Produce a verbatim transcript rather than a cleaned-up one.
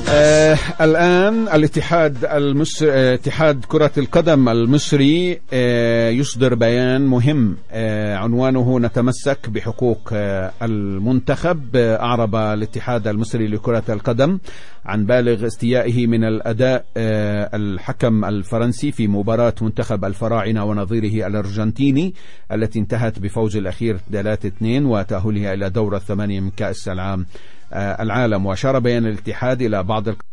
آه الآن الاتحاد المصري اتحاد كرة القدم المصري آه يصدر بيان مهم آه عنوانه نتمسك بحقوق آه المنتخب. آه أعرب الاتحاد المصري لكرة القدم عن بالغ استيائه من الأداء آه الحكم الفرنسي في مباراة منتخب الفراعنة ونظيره الأرجنتيني التي انتهت بفوز الأخير ثلاثة اثنين وتأهلها إلى دور الثمانية من كأس العام العالم. وأشار بيان الاتحاد إلى بعض